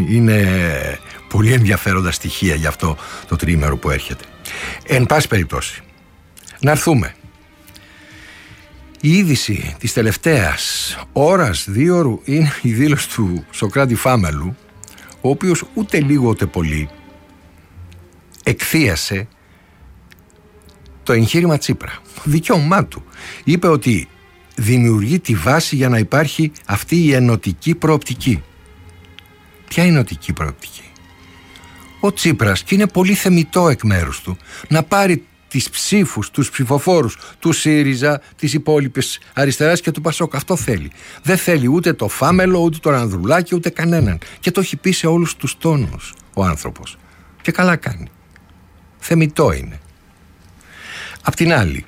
είναι πολύ ενδιαφέροντα στοιχεία για αυτό το τριήμερο που έρχεται. Εν πάση περιπτώσει, να έρθουμε. Η είδηση της τελευταίας ώρας, 2 ώρου, είναι η δήλωση του Σωκράτη Φάμελου, ο οποίος ούτε λίγο ούτε πολύ εκθίασε το εγχείρημα Τσίπρα. Δικαίωμά του. Είπε ότι δημιουργεί τη βάση για να υπάρχει αυτή η ενωτική προοπτική. Ποια ενωτική προοπτική? Ο Τσίπρας, και είναι πολύ θεμιτό εκ μέρους του, να πάρει τις ψήφους, τους ψηφοφόρους του ΣΥΡΙΖΑ, της υπόλοιπης αριστεράς και του ΠΑΣΟΚ. Αυτό θέλει. Δεν θέλει ούτε το Φάμελο, ούτε τον Ανδρουλάκη, ούτε κανέναν. Και το έχει πει σε όλους τους τόνους ο άνθρωπος. Και καλά κάνει. Θεμιτό είναι. Απ' την άλλη,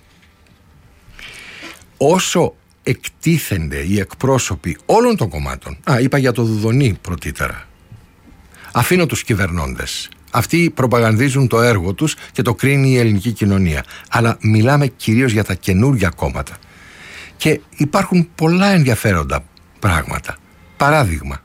όσο εκτίθενται οι εκπρόσωποι όλων των κομμάτων, είπα για το Δουδονή πρωτήτερα, αφήνω τους κυβερνώντες. Αυτοί προπαγανδίζουν το έργο τους και το κρίνει η ελληνική κοινωνία. Αλλά μιλάμε κυρίως για τα καινούργια κόμματα. Και υπάρχουν πολλά ενδιαφέροντα πράγματα. Παράδειγμα,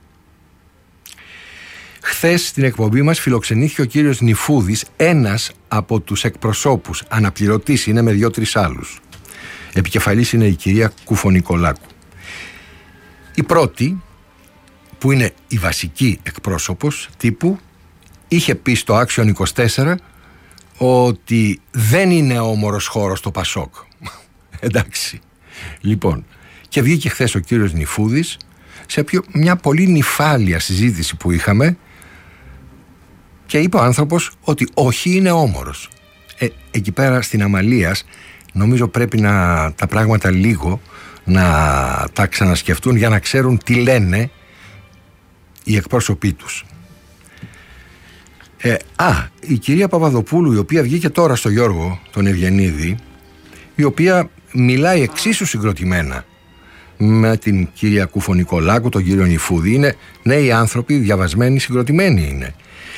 χθες στην εκπομπή μας φιλοξενήθηκε ο κύριος Νιφούδης, ένας από τους εκπροσώπους, αναπληρωτής είναι με 2-3 άλλους. Επικεφαλής είναι η κυρία Κουφονικολάκου. Η πρώτη, που είναι η βασική εκπρόσωπος τύπου, είχε πει στο Action 24 ότι δεν είναι όμορος χώρος το ΠΑΣΟΚ. Εντάξει. Λοιπόν, και βγήκε χθες ο κύριος Νιφούδης σε μια πολύ νυφάλια συζήτηση που είχαμε και είπε ο άνθρωπος ότι όχι, είναι όμορος. Εκεί πέρα στην Αμαλίας νομίζω πρέπει τα πράγματα λίγο να τα ξανασκεφτούν για να ξέρουν τι λένε οι εκπρόσωποι τους. Η κυρία Παπαδοπούλου, η οποία βγήκε τώρα στο Γιώργο τον Ευγενίδη, η οποία μιλάει εξίσου συγκροτημένα με την κυρία Κουφονικολάκου, τον κύριο Νιφούδη. Είναι νέοι άνθρωποι, διαβασμένοι, συγκροτημένοι είναι.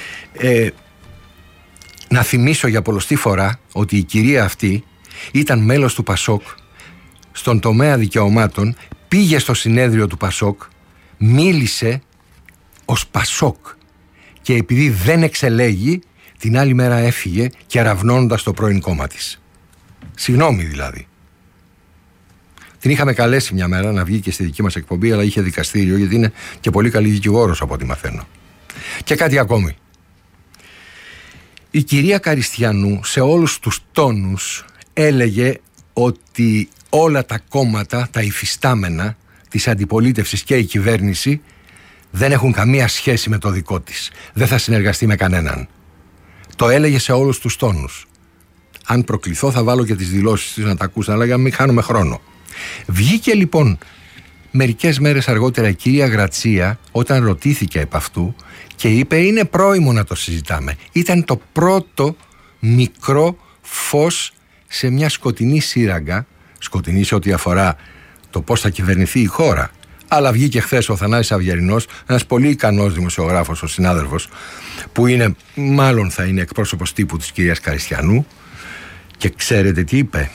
Να θυμίσω για πολλοστή φορά ότι η κυρία αυτή ήταν μέλος του ΠΑΣΟΚ στον τομέα δικαιωμάτων, πήγε στο συνέδριο του ΠΑΣΟΚ, μίλησε ως ΠΑΣΟΚ και επειδή δεν εξελέγει, την άλλη μέρα έφυγε κεραυνώνοντας το πρώην κόμμα της. Συγγνώμη δηλαδή. Την είχαμε καλέσει μια μέρα να βγει και στη δική μας εκπομπή, αλλά είχε δικαστήριο, γιατί είναι και πολύ καλή δικηγόρος από ό,τι μαθαίνω. Και κάτι ακόμη. Η κυρία Καριστιανού σε όλους τους τόνους έλεγε ότι όλα τα κόμματα, τα υφιστάμενα της αντιπολίτευσης και η κυβέρνηση δεν έχουν καμία σχέση με το δικό της. Δεν θα συνεργαστεί με κανέναν. Το έλεγε σε όλους τους τόνους. Αν προκληθώ θα βάλω και τις δηλώσεις της να τα ακούσουν, αλλά για να μην χάνουμε χρόνο. Βγήκε λοιπόν μερικές μέρες αργότερα η κυρία Γρατσία όταν ρωτήθηκε επ' αυτού και είπε είναι πρόημο να το συζητάμε. Ήταν το πρώτο μικρό φως σε μια σκοτεινή σύραγγα, σκοτεινή σε ό,τι αφορά το πώς θα κυβερνηθεί η χώρα. Αλλά βγήκε χθες ο Θανάσης Αυγερινός, ένας πολύ ικανός δημοσιογράφος, ο συνάδελφος, που είναι, μάλλον θα είναι εκπρόσωπος τύπου της κυρίας Καριστιανού, και ξέρετε τι είπε?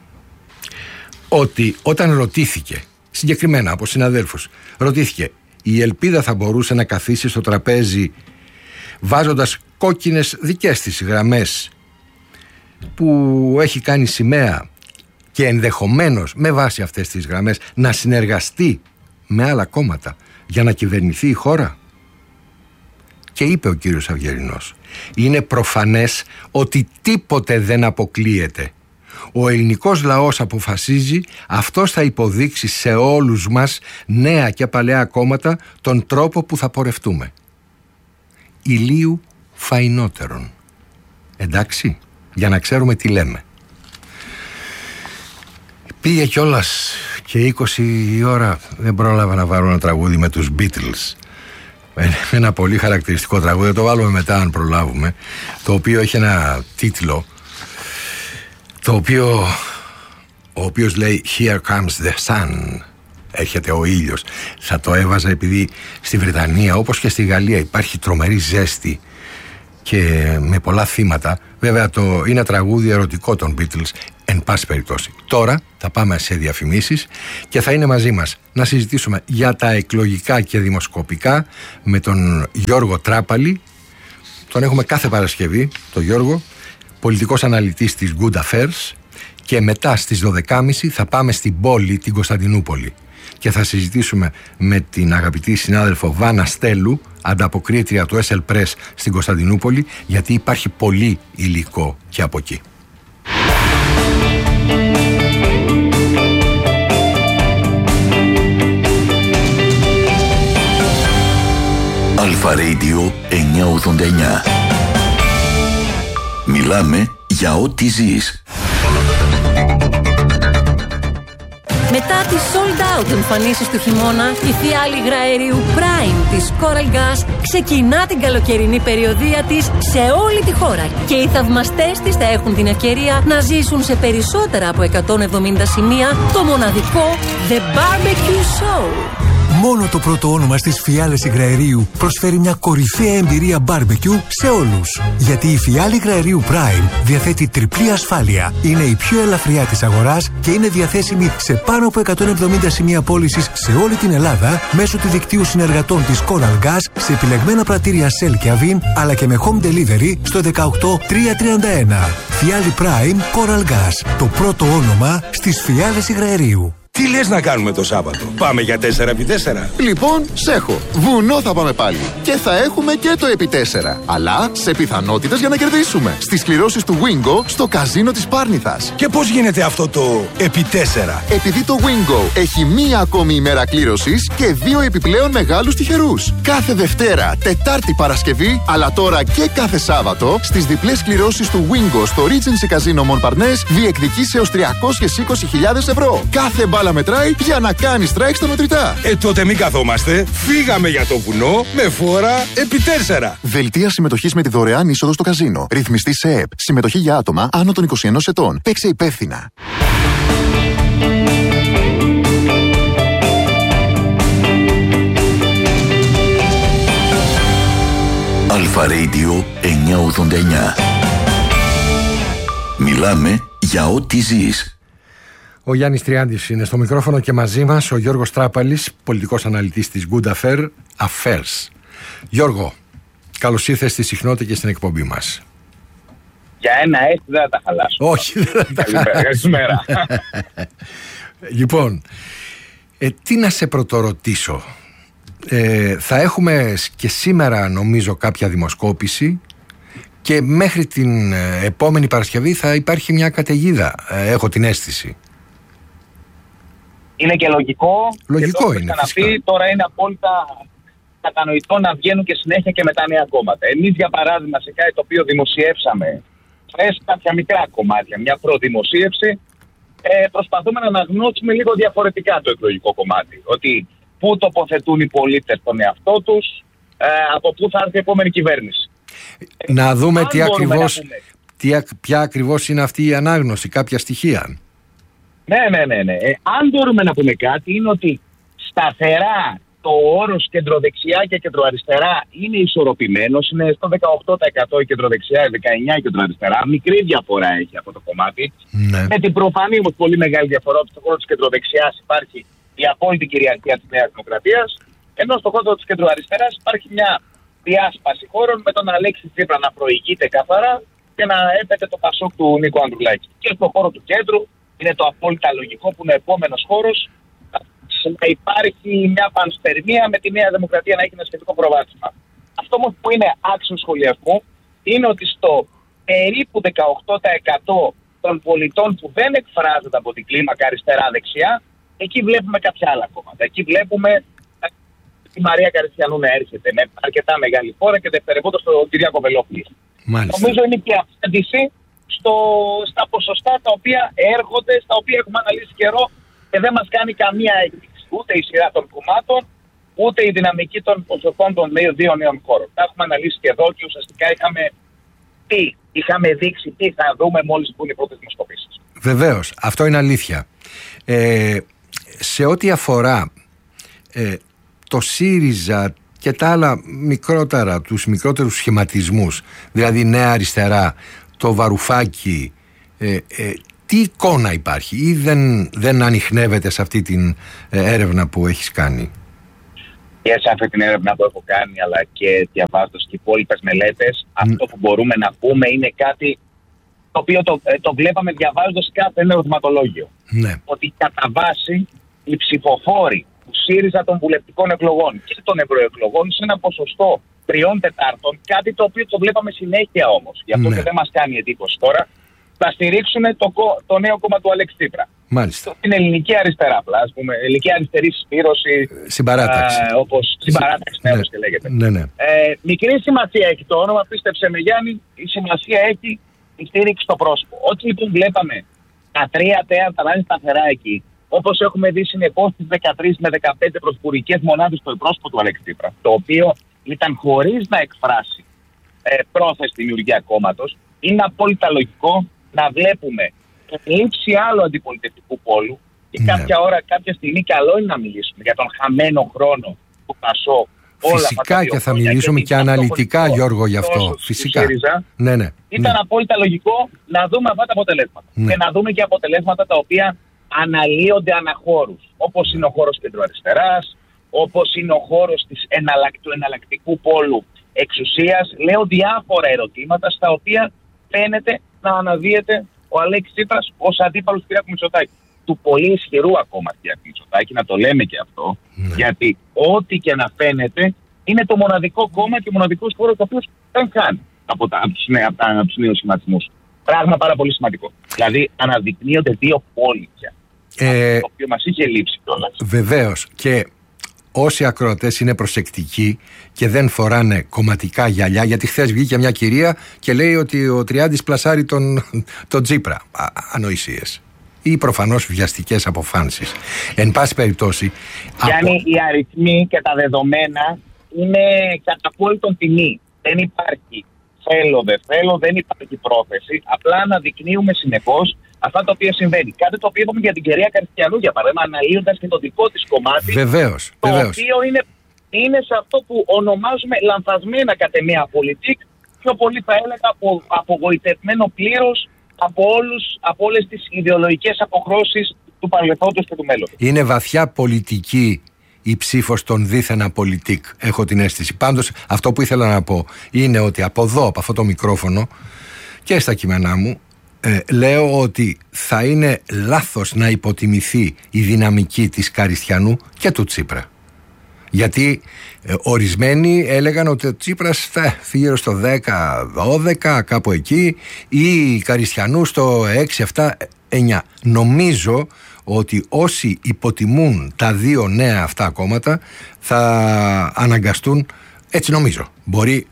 Ότι όταν ρωτήθηκε, συγκεκριμένα από συναδέλφους, ρωτήθηκε η Ελπίδα θα μπορούσε να καθίσει στο τραπέζι βάζοντας κόκκινες δικές της γραμμές που έχει κάνει σημαία και ενδεχομένως με βάση αυτές τις γραμμές να συνεργαστεί με άλλα κόμματα για να κυβερνηθεί η χώρα. Και είπε ο κύριος Αυγερινός, είναι προφανές ότι τίποτε δεν αποκλείεται. Ο ελληνικός λαός αποφασίζει, αυτός θα υποδείξει σε όλους μας, νέα και παλαιά κόμματα, τον τρόπο που θα πορευτούμε. Ηλίου φαϊνότερον. Εντάξει, για να ξέρουμε τι λέμε. Πήγε κιόλας και 20 η ώρα, δεν πρόλαβα να βάλω ένα τραγούδι με τους Beatles. Ένα πολύ χαρακτηριστικό τραγούδι, το βάλουμε μετά αν προλάβουμε, το οποίο έχει ένα τίτλο, ο οποίος λέει Here comes the sun, έρχεται ο ήλιος. Θα το έβαζα επειδή στη Βρετανία όπως και στη Γαλλία υπάρχει τρομερή ζέστη και με πολλά θύματα. Βέβαια είναι τραγούδι ερωτικό των Beatles. εν πάση περιπτώσει. Τώρα θα πάμε σε διαφημίσεις και θα είναι μαζί μας να συζητήσουμε για τα εκλογικά και δημοσκοπικά με τον Γιώργο Τράπαλη. Τον έχουμε κάθε Παρασκευή, τον Γιώργο, πολιτικός αναλυτής της Good Affairs, και μετά στις 12.30 θα πάμε στην πόλη, την Κωνσταντινούπολη, και θα συζητήσουμε με την αγαπητή συνάδελφο Βάνα Στέλου, ανταποκρίτρια του SL Press στην Κωνσταντινούπολη, γιατί υπάρχει πολύ υλικό και από εκεί. Αλφα Radio 989. Μιλάμε για ό,τι ζεις. Μετά τις sold out εμφανίσεις του χειμώνα, η φιάλη υγραερίου Prime της Coral Gas ξεκινά την καλοκαιρινή περιοδεία της σε όλη τη χώρα και οι θαυμαστές της θα έχουν την ευκαιρία να ζήσουν σε περισσότερα από 170 σημεία το μοναδικό The Barbecue Show. Μόνο το πρώτο όνομα στις φιάλες υγραερίου προσφέρει μια κορυφαία εμπειρία barbecue σε όλους. Γιατί η φιάλη υγραερίου Prime διαθέτει τριπλή ασφάλεια. Είναι η πιο ελαφριά της αγοράς και είναι διαθέσιμη σε πάνω από 170 σημεία πώλησης σε όλη την Ελλάδα μέσω του δικτύου συνεργατών της Coral Gas σε επιλεγμένα πρατήρια Shell και Avin, αλλά και με home delivery στο 18331. Φιάλη Prime Coral Gas. Το πρώτο όνομα στις φιάλες υγραερίου. Τι λες να κάνουμε το Σάββατο? Πάμε για 4x4? Λοιπόν, σέχω. Βουνό θα πάμε πάλι. Και θα έχουμε και το επί 4. Αλλά σε πιθανότητες για να κερδίσουμε. Στις κληρώσεις του Wingo στο καζίνο της Πάρνηθας. Και πώς γίνεται αυτό το επί 4? Επειδή το Wingo έχει μία ακόμη ημέρα κλήρωσης και 2 επιπλέον μεγάλους τυχερούς. Κάθε Δευτέρα, Τετάρτη, Παρασκευή, αλλά τώρα και κάθε Σάββατο, στις διπλές κληρώσεις του Wingo στο Regency Casino Montparnasse διεκδικείς έως 320.000 ευρώ. Κάθε μπάλα μετράει για να κάνεις strike στα μετρητά. Τότε μην καθόμαστε. Φύγαμε για το βουνό με φόρα επί 4. Δελτία συμμετοχής με τη δωρεάν είσοδο στο καζίνο. Ρυθμιστή σε ΕΕΠ. Συμμετοχή για άτομα άνω των 21 ετών. Παίξε υπεύθυνα. Αλφα Radio 989. Μιλάμε για ό,τι ζεις. Ο Γιάννης Τριάντης είναι στο μικρόφωνο και μαζί μας ο Γιώργος Τράπαλης, πολιτικός αναλυτής της Good Affairs. Γιώργο, καλώς ήρθες στη συχνότητα και στην εκπομπή μας. Για ένα έτσι δεν θα τα χαλάσω. Όχι, δεν θα τα χαλάσω. Καλημέρα. Λοιπόν, τι να σε πρωτορωτήσω. Θα έχουμε και σήμερα νομίζω κάποια δημοσκόπηση και μέχρι την επόμενη Παρασκευή θα υπάρχει μια καταιγίδα, έχω την αίσθηση. Είναι και λογικό. Λογικό και είναι. Φυσικά. Τώρα είναι απόλυτα κατανοητό να βγαίνουν και συνέχεια και με τα νέα κόμματα. Εμείς, για παράδειγμα, σε κάτι το οποίο δημοσιεύσαμε, κάποια μικρά κομμάτια, μια προδημοσίευση, προσπαθούμε να αναγνώσουμε λίγο διαφορετικά το εκλογικό κομμάτι. Ότι πού τοποθετούν οι πολίτες τον εαυτό τους, από πού θα έρθει η επόμενη κυβέρνηση. Να δούμε ποια ακριβώς είναι αυτή η ανάγνωση, κάποια στοιχεία. Ναι. Αν μπορούμε να πούμε κάτι, είναι ότι σταθερά το όρος κεντροδεξιά και κεντροαριστερά είναι ισορροπημένος. Είναι στο 18% η κεντροδεξιά, 19% η κεντροαριστερά. Μικρή διαφορά έχει αυτό το κομμάτι. Ναι. Με την προφανή όμως πολύ μεγάλη διαφορά ότι στον χώρο της κεντροδεξιάς υπάρχει η απόλυτη κυριαρχία της Νέας Δημοκρατίας, ενώ στον χώρο της κεντροαριστεράς υπάρχει μια διάσπαση χώρων με τον Αλέξη Τσίπρα να προηγείται καθαρά και να έπεται το Πασόκ του Νίκο Ανδρουλάκη. Και στον χώρο του κέντρου είναι το απόλυτα λογικό που είναι ο επόμενος χώρος να υπάρχει μια πανσπερμία με τη Νέα Δημοκρατία να έχει ένα σχετικό προβάδισμα. Αυτό όμως που είναι άξιο σχολιασμού είναι ότι στο περίπου 18% των πολιτών που δεν εκφράζονται από την κλίμακα αριστερά-δεξιά, εκεί βλέπουμε κάποια άλλα κόμματα. Εκεί βλέπουμε τη Μαρία Καριστιανού να έρχεται με αρκετά μεγάλη φόρα και δευτερευόντως τον Κυριάκο Βελόπουλο. Νομίζω είναι και απάντηση στα ποσοστά τα οποία έρχονται, στα οποία έχουμε αναλύσει καιρό και δεν μας κάνει καμία έκπληξη. Ούτε η σειρά των κομμάτων, ούτε η δυναμική των ποσοστών των δύο νέων χώρων. Τα έχουμε αναλύσει και εδώ και ουσιαστικά είχαμε δείξει τι θα δούμε μόλις που είναι οι πρώτες δημοσκοπήσεις. Βεβαίως, αυτό είναι αλήθεια. Σε ό,τι αφορά το ΣΥΡΙΖΑ και τα άλλα μικρότερα, τους μικρότερους σχηματισμούς, δηλαδή Νέα Αριστερά, το Βαρουφάκι, Τι εικόνα υπάρχει ή δεν ανιχνεύεται σε αυτή την έρευνα που έχεις κάνει? Και σε αυτή την έρευνα που έχω κάνει, αλλά και διαβάζοντας και υπόλοιπες μελέτες, αυτό που μπορούμε να πούμε είναι κάτι το οποίο το βλέπαμε διαβάζοντας κάθε ένα ερωτηματολόγιο. Ναι. Ότι κατά βάση οι ψηφοφόροι του ΣΥΡΙΖΑ των βουλευτικών εκλογών και των ευρωεκλογών σε ένα ποσοστό 3/4, κάτι το οποίο το βλέπαμε συνέχεια όμως, γι' αυτό και δεν μας κάνει εντύπωση τώρα, θα στηρίξουν το νέο κόμμα του Αλέξη Τσίπρα. Μάλιστα. Την ελληνική αριστερά, ας πούμε, ελληνική αριστερή συσπήρωση. Συμπαράταξη. Συμπαράταξη, ναι, όπως και λέγεται. Ναι. Μικρή σημασία έχει το όνομα, πίστεψε με Γιάννη, η σημασία έχει η στήριξη στο πρόσωπο. Ό,τι λοιπόν βλέπαμε τα 3/4 να είναι σταθερά εκεί, όπως έχουμε δει συνεχώς στις 13 με 15 πρωθυπουργικές μονάδες στο πρόσωπο του Αλέξη Τσίπρα, το οποίο ήταν χωρίς να εκφράσει πρόθεση δημιουργία κόμματος, είναι απόλυτα λογικό να βλέπουμε λήψη άλλου αντιπολιτευτικού πόλου και κάποια στιγμή καλό είναι να μιλήσουμε για τον χαμένο χρόνο του ΠΑΣΟΚ. Φυσικά και θα μιλήσουμε και αναλυτικά, Γιώργο, γι' αυτό. Φυσικά. Ναι. Ήταν απόλυτα λογικό να δούμε αυτά τα αποτελέσματα. Και να δούμε και αποτελέσματα τα οποία αναλύονται αναχώρους. Όπως είναι ο χώρος κεντροαριστεράς, όπως είναι ο χώρος του εναλλακτικού πόλου εξουσίας. Λέω διάφορα ερωτήματα στα οποία φαίνεται να αναδύεται ο Αλέξης Τσίπρας ως αντίπαλος του κ. Μητσοτάκη. Του πολύ ισχυρού ακόμα κ. Μητσοτάκη, να το λέμε και αυτό, γιατί ό,τι και να φαίνεται είναι το μοναδικό κόμμα και ο μοναδικός χώρος ο οποίος δεν χάνει από τους νέους σχηματισμούς. Πράγμα πάρα πολύ σημαντικό. Δηλαδή αναδεικνύονται δύο πόλοι πια. Το οποίο μας είχε λείψει κιόλας. Βεβαίως. Και όσοι ακροατές είναι προσεκτικοί και δεν φοράνε κομματικά γυαλιά, γιατί χθες βγήκε μια κυρία και λέει ότι ο Τριάντης πλασάρει τον Τσίπρα. Ανοησίες. Ή προφανώς βιαστικές αποφάνσεις. Εν πάση περιπτώσει. Γιάννη, οι αριθμοί και τα δεδομένα είναι κατά απόλυτον τιμή. Δεν υπάρχει θέλω, δεν υπάρχει πρόθεση. Απλά αναδεικνύουμε συνεχώς αυτά τα οποία συμβαίνει. Κάτι το οποίο είπαμε για την κυρία Καριστιανού, για παράδειγμα, αναλύοντας και το δικό της κομμάτι. Βεβαίως. Το οποίο είναι σε αυτό που ονομάζουμε λανθασμένα κατ' εμία πολιτικ, πιο πολύ θα έλεγα απογοητευμένο πλήρως από όλες τις ιδεολογικές αποχρώσεις του παρελθόντος και του μέλλοντος. Είναι βαθιά πολιτική η ψήφος των δίθενα πολιτικ, έχω την αίσθηση. Πάντως αυτό που ήθελα να πω είναι ότι από εδώ, από αυτό το μικρόφωνο και στα κείμενά μου, λέω ότι θα είναι λάθος να υποτιμηθεί η δυναμική της Καριστιανού και του Τσίπρα. Γιατί ορισμένοι έλεγαν ότι ο Τσίπρας θα φύγει γύρω στο 10-12, κάπου εκεί, ή Καριστιανού στο 6-7-9. Νομίζω ότι όσοι υποτιμούν τα δύο νέα αυτά κόμματα θα αναγκαστούν, έτσι νομίζω, μπορεί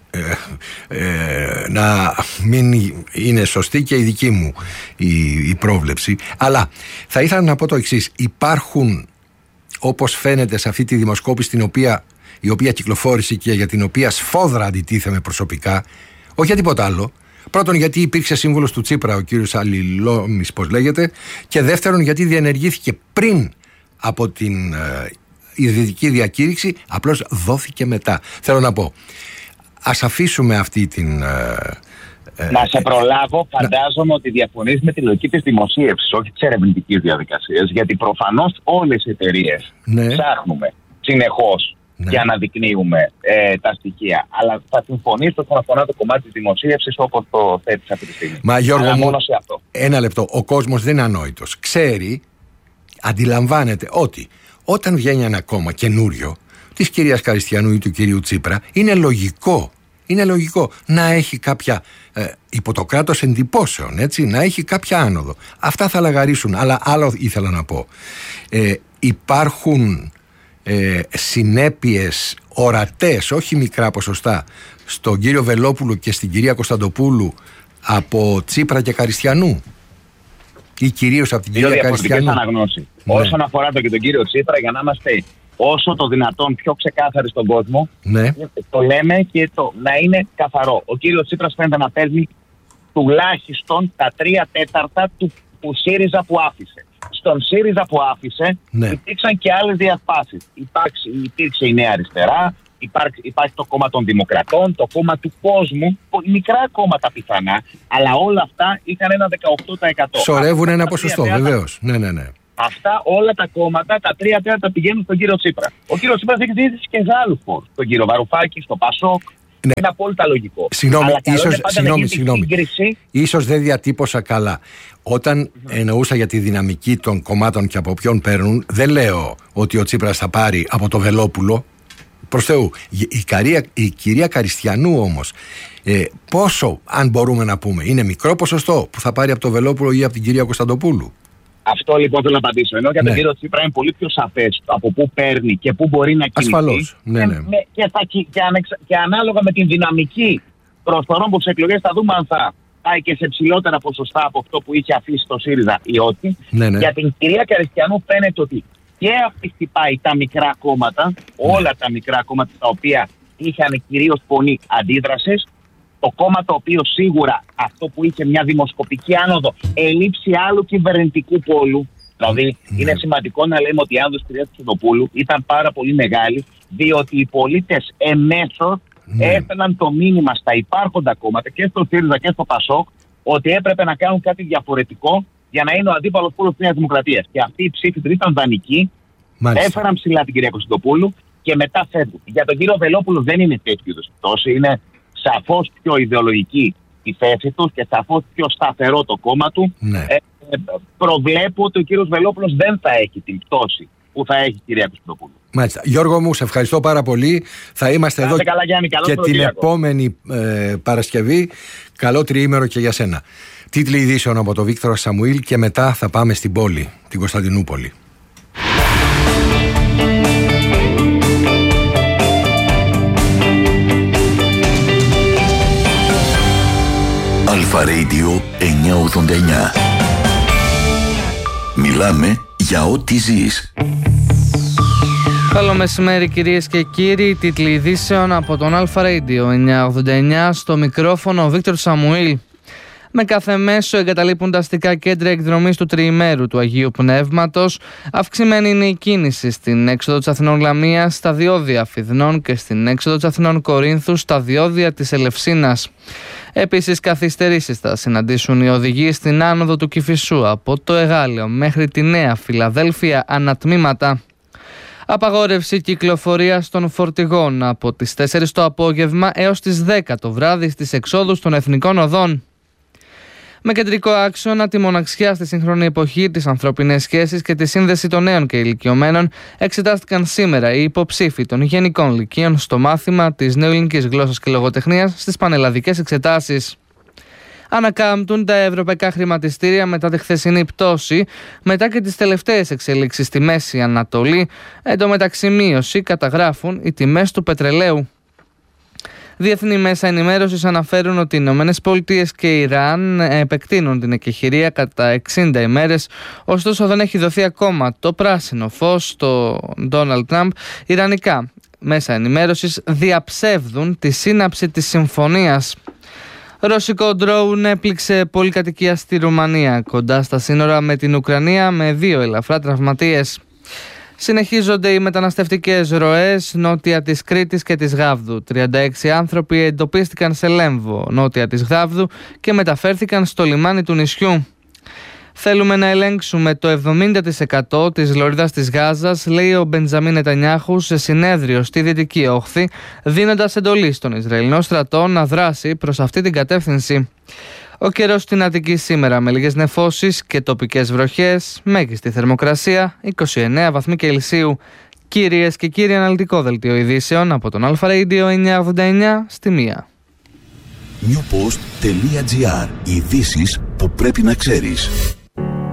να μην είναι σωστή και η δική μου η πρόβλεψη, αλλά θα ήθελα να πω το εξής. Υπάρχουν, όπως φαίνεται σε αυτή τη δημοσκόπηση η οποία κυκλοφόρησε και για την οποία σφόδρα αντιτίθεμαι προσωπικά, όχι για τίποτα άλλο. Πρώτον, γιατί υπήρξε σύμβουλος του Τσίπρα ο κύριος Αλληλόμης, πώς λέγεται, και δεύτερον, γιατί διενεργήθηκε πριν από την ιδρυτική διακήρυξη, απλώς δόθηκε μετά. Θέλω να πω, ας αφήσουμε αυτή την... Να σε προλάβω, φαντάζομαι ότι διαφωνείς με τη λογική της δημοσίευσης, όχι της ερευνητικής διαδικασίας, γιατί προφανώς όλες οι εταιρείες ψάχνουμε συνεχώς και αναδεικνύουμε τα στοιχεία. Αλλά θα συμφωνήσω όσον αφορά το κομμάτι της δημοσίευσης, όπως το θέτεις αυτή τη στιγμή. Μα Γιώργο μου, μόνο σε αυτό. Ένα λεπτό. Ο κόσμος δεν είναι ανόητος. Ξέρει, αντιλαμβάνεται ότι όταν βγαίνει ένα κόμμα καινούριο της κυρίας Καριστιανού ή του κυρίου Τσίπρα, είναι λογικό να έχει κάποια υπό το κράτος εντυπώσεων, έτσι, να έχει κάποια άνοδο. Αυτά θα λαγαρίσουν. Αλλά άλλο ήθελα να πω. Υπάρχουν συνέπειες ορατές, όχι μικρά ποσοστά, στον κύριο Βελόπουλο και στην κυρία Κωνσταντοπούλου από Τσίπρα και Καριστιανού, ή κυρίως από την κυρία Καριστιανού? Αναγνώσεις. Όσον αφορά τον κύριο Τσίπρα, για να είμαστε όσο το δυνατόν πιο ξεκάθαροι στον κόσμο, το λέμε και να είναι καθαρό. Ο κύριος Τσίπρας φαίνεται να παίρνει τουλάχιστον τα 3/4 του ΣΥΡΙΖΑ που άφησε. Στον ΣΥΡΙΖΑ που άφησε υπήρξαν και άλλες διασπάσεις. Υπήρξε η Νέα Αριστερά, Υπάρχει το κόμμα των Δημοκρατών, το κόμμα του κόσμου, μικρά κόμματα πιθανά, αλλά όλα αυτά είχαν ένα 18%. Σωρεύουν ένα ποσοστό, βεβαίως. Ναι. Αυτά όλα τα κόμματα, τα 3/4 πηγαίνουν στον κύριο Τσίπρα. Ο κύριος Τσίπρας έχει ζητήσει και σε άλλους φόρους. Τον κύριο Βαρουφάκη, στο Πασόκ. Ναι. Είναι απόλυτα λογικό. Συγγνώμη. Ίσως δεν διατύπωσα καλά. Όταν εννοούσα για τη δυναμική των κομμάτων και από ποιον παίρνουν, δεν λέω ότι ο Τσίπρας θα πάρει από το Βελόπουλο. Προς Θεού. Η κυρία Καριστιανού όμως, πόσο, αν μπορούμε να πούμε, είναι μικρό ποσοστό που θα πάρει από το Βελόπουλο ή από την κυρία Κωνσταντοπούλου? Αυτό λοιπόν θέλω να απαντήσω. Ενώ για τον κύριο Τσίπρα είναι πολύ πιο σαφές από πού παίρνει και πού μπορεί να κινηθεί. Ασφαλώς. Ναι. Και ανάλογα με την δυναμική προσφορών από τις εκλογές θα δούμε αν θα πάει και σε ψηλότερα ποσοστά από αυτό που είχε αφήσει το ΣΥΡΙΖΑ ή όχι. Ναι. Για την κυρία Καριστιανού φαίνεται ότι και αυτή χτυπάει τα μικρά κόμματα, όλα τα μικρά κόμματα τα οποία είχαν κυρίως φωνή αντίδρασης. Το κόμμα το οποίο σίγουρα αυτό που είχε μια δημοσκοπική άνοδο, ελήψη άλλου κυβερνητικού πόλου. Δηλαδή, είναι σημαντικό να λέμε ότι η άνοδος της κυρίας Κωνσταντοπούλου ήταν πάρα πολύ μεγάλη, διότι οι πολίτες εμέσως έφεραν το μήνυμα στα υπάρχοντα κόμματα και στο ΣΥΡΙΖΑ και στο ΠΑΣΟΚ ότι έπρεπε να κάνουν κάτι διαφορετικό για να είναι ο αντίπαλος πόλος της Νέας Δημοκρατίας. Και αυτή η ψήφοι ήταν δανεική, έφεραν ψηλά την κυρία Κωνσταντοπούλου και μετά φεύγουν. Για τον κύριο Βελόπουλο δεν είναι τέτοιου είδους πτώση, είναι σαφώς πιο ιδεολογική η θέση του και σαφώς πιο σταθερό το κόμμα του. Ναι. Προβλέπω ότι ο κύριος Βελόπουλος δεν θα έχει την πτώση που θα έχει η κυρία Κωνσταντοπούλου. Μάλιστα. Γιώργο μου, σε ευχαριστώ πάρα πολύ. Θα είμαστε εδώ καλά, Γιάννη, και την επόμενη Παρασκευή. Καλό τριήμερο και για σένα. Τίτλοι ειδήσεων από τον Βίκτορα Σαμουήλ και μετά θα πάμε στην πόλη, την Κωνσταντινούπολη. Αλφα Radio 989. Μιλάμε για ό,τι ζεις. Καλό μεσημέρι κυρίες και κύριοι. Τίτλοι ειδήσεων από τον Αλφα Radio 989. Στο μικρόφωνο ο Βίκτορ Σαμουήλ. Με κάθε μέσο εγκαταλείπουν τα αστικά κέντρα εκδρομής του τριημέρου του Αγίου Πνεύματος. Αυξημένη είναι η κίνηση στην έξοδο της Αθηνών Λαμίας, στα διόδια Φιδνών και στην έξοδο της Αθηνών Κορίνθου, στα διόδια της Ελευσίνας. Επίσης, καθυστερήσεις θα συναντήσουν οι οδηγοί στην άνοδο του Κηφισού από το Εγάλεο μέχρι τη Νέα Φιλαδέλφια ανατμήματα. Απαγόρευση κυκλοφορίας των φορτηγών από τις 4 το απόγευμα έως τις 10 το βράδυ στις εξόδους των εθνικών οδών. Με κεντρικό άξονα τη μοναξιά στη σύγχρονη εποχή, τις ανθρώπινες σχέσεις και τη σύνδεση των νέων και ηλικιωμένων, εξετάστηκαν σήμερα οι υποψήφοι των γενικών λυκείων στο μάθημα της νεοελληνικής γλώσσας και λογοτεχνίας στις πανελλαδικές εξετάσεις. Ανακάμπτουν τα ευρωπαϊκά χρηματιστήρια μετά τη χθεσινή πτώση, μετά και τις τελευταίες εξελίξεις στη Μέση Ανατολή. Εν τω μεταξύ, μείωση καταγράφουν οι τιμές του πετρελαίου. Διεθνή μέσα ενημέρωσης αναφέρουν ότι οι Ηνωμένες Πολιτείες και η Ιράν επεκτείνουν την εκεχηρία κατά 60 ημέρες, ωστόσο δεν έχει δοθεί ακόμα το πράσινο φως στο Ντόναλντ Τραμπ. Ιρανικά μέσα ενημέρωσης διαψεύδουν τη σύναψη της συμφωνίας. Ρωσικό ντρόουν έπληξε πολυκατοικία στη Ρουμανία, κοντά στα σύνορα με την Ουκρανία, με 2 ελαφρά τραυματίες. Συνεχίζονται οι μεταναστευτικές ροές νότια της Κρήτης και της Γάβδου. 36 άνθρωποι εντοπίστηκαν σε Λέμβο, νότια της Γάβδου, και μεταφέρθηκαν στο λιμάνι του νησιού. Θέλουμε να ελέγξουμε το 70% της λωρίδας της Γάζας, λέει ο Μπεντζαμίν Νετανιάχου σε συνέδριο στη Δυτική Όχθη, δίνοντας εντολή στον Ισραηλινό στρατό να δράσει προς αυτή την κατεύθυνση. Ο καιρός στην Αττική σήμερα με λίγες νεφώσεις και τοπικές βροχές, μέγιστη θερμοκρασία 29 βαθμοί Κελσίου. Κυρίες και κύριοι, αναλυτικό δελτίο ειδήσεων από τον Αλφα Radio 989 στη 1. Newpost.gr. Ειδήσεις που πρέπει να ξέρεις.